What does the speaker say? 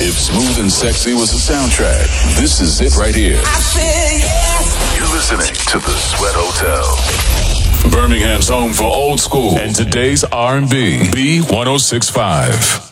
If Smooth and Sexy was a soundtrack, this is it right here. I said yes. You're listening to The Sweat Hotel, Birmingham's home for old school and today's R&B. B1065.